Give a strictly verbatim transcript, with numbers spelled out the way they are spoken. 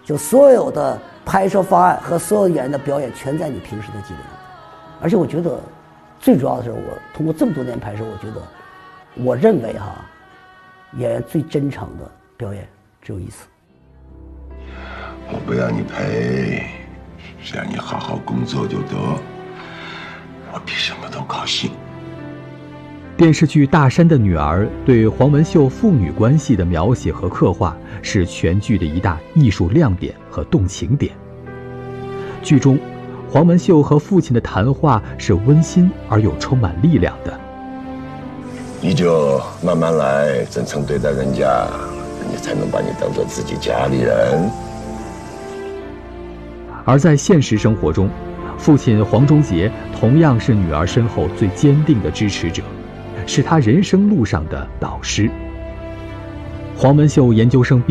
就所有的拍摄方案和所有演员的表演全在你平时的积累中。而且我觉得最主要的是，我通过这么多年拍摄，我觉得我认为哈，演员最真诚的表演只有一次。 我不要你赔，只要你好好工作就得，我比什么都高兴。 电视剧《大山的女儿》对黄文秀父女关系的描写和刻画是全剧的一大艺术亮点和动情点。剧中，黄文秀和父亲的谈话是温馨而又充满力量的。 你就慢慢来，真诚对待人家，人家才能把你当做自己家里人。 而在现实生活中，父亲黄忠杰同样是女儿身后最坚定的支持者，是她人生路上的导师。黄文秀研究生毕